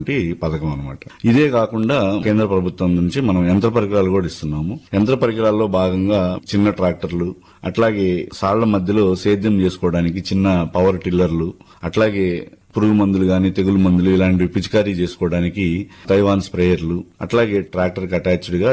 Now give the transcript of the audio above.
పథకం అన్నమాట. ఇదే కాకుండా కేంద్ర ప్రభుత్వం నుంచి మనం యంత్ర పరికరాలు కూడా ఇస్తున్నాము. యంత్ర పరికరాల్లో భాగంగా చిన్న ట్రాక్టర్లు, అట్లాగే సాళ్ల మధ్యలో సేద్యం చేసుకోవడానికి చిన్న పవర్ టిల్లర్లు, అట్లాగే పురుగు మందులు గాని తెగులు మందులు ఇలాంటివి పిచికారీ చేసుకోవడానికి తైవాన్ స్ప్రేయర్లు, అట్లాగే ట్రాక్టర్ కి అటాచ్డ్ గా